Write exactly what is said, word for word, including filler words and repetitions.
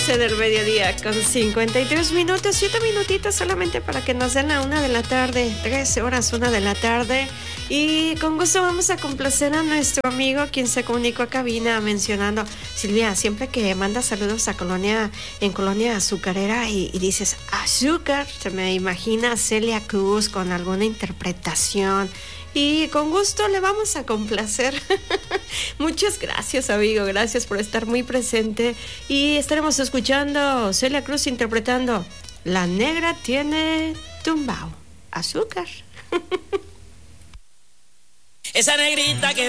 doce del mediodía con cincuenta y tres minutos, siete minutitos solamente para que nos den la una de la tarde, trece horas, una de la tarde. Y con gusto vamos a complacer a nuestro amigo quien se comunicó a cabina mencionando, Silvia, siempre que mandas saludos a Colonia, en Colonia Azucarera y, y dices azúcar, se me imagina Celia Cruz con alguna interpretación. Y con gusto le vamos a complacer. Muchas gracias, amigo. Gracias por estar muy presente. Y estaremos escuchando Celia Cruz interpretando La negra tiene tumbao azúcar. Esa negrita que